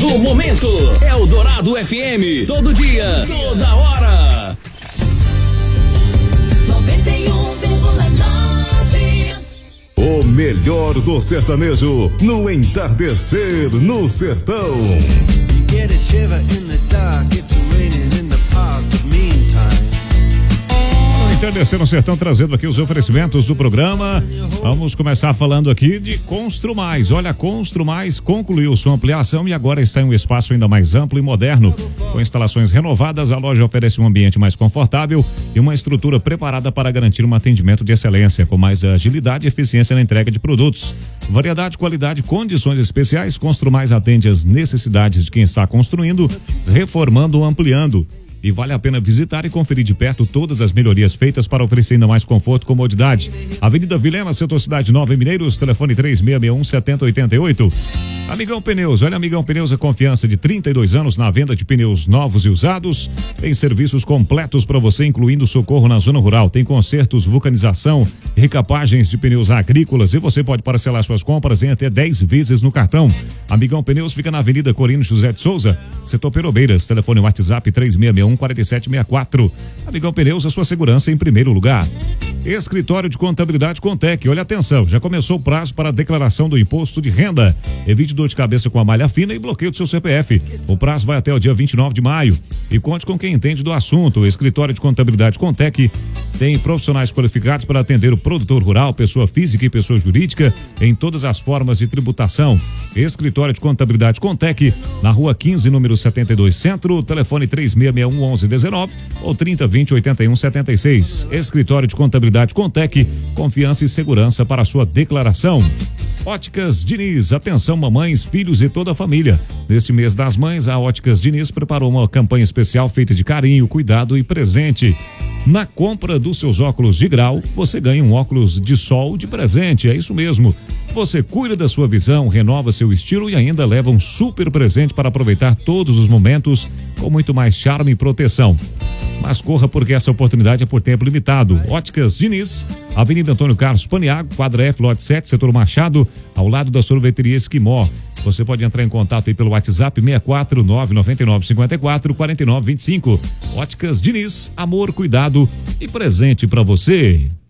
do momento. Eldorado FM, todo dia, toda hora. 91,9. O melhor do sertanejo no entardecer no sertão. Get a shiver in the dark, it's raining in the park, but meantime. Entardecer no Sertão, trazendo aqui os oferecimentos do programa. Vamos começar falando aqui de Constru Mais. Olha, a Constru Mais concluiu sua ampliação e agora está em um espaço ainda mais amplo e moderno. Com instalações renovadas, a loja oferece um ambiente mais confortável e uma estrutura preparada para garantir um atendimento de excelência, com mais agilidade e eficiência na entrega de produtos. Variedade, qualidade, condições especiais. Constru Mais atende às necessidades de quem está construindo, reformando ou ampliando. E vale a pena visitar e conferir de perto todas as melhorias feitas para oferecer ainda mais conforto e comodidade. Avenida Vilhena, Setor Cidade Nova, em Mineiros, telefone 3661-7088. Amigão Pneus, olha, Amigão Pneus, a confiança de 32 anos na venda de pneus novos e usados. Tem serviços completos para você, incluindo socorro na zona rural. Tem consertos, vulcanização, recapagens de pneus agrícolas e você pode parcelar suas compras em até 10 vezes no cartão. Amigão Pneus fica na Avenida Corino José de Souza, Setor Perobeiras, telefone WhatsApp 3661-4764. Amigão Pneus, a sua segurança em primeiro lugar. Escritório de Contabilidade Contec, olha, atenção, já começou o prazo para a declaração do imposto de renda. Evite dor de cabeça com a malha fina e bloqueio do seu CPF. O prazo vai até o dia 29 de maio. E conte com quem entende do assunto. O Escritório de Contabilidade Contec tem profissionais qualificados para atender o produtor rural, pessoa física e pessoa jurídica em todas as formas de tributação. Escritório de Contabilidade Contec, na rua 15, número 72 Centro, telefone 3661-1119 ou 3020-8176. Escritório de Contabilidade Contec, confiança e segurança para a sua declaração. Óticas Diniz, atenção mamães, filhos e toda a família. Neste mês das mães, a Óticas Diniz preparou uma campanha especial feita de carinho, cuidado e presente. Na compra dos seus óculos de grau, você ganha um óculos de sol de presente, é isso mesmo. Você cuida da sua visão, renova seu estilo e ainda leva um super presente para aproveitar todos os momentos com muito mais charme e proteção. Mas corra, porque essa oportunidade é por tempo limitado. Óticas Diniz, Avenida Antônio Carlos Paniago, quadra F, lote 7, setor Machado, ao lado da sorveteria Esquimó. Você pode entrar em contato aí pelo WhatsApp 649-9954-4925. Óticas Diniz, amor, cuidado e presente para você.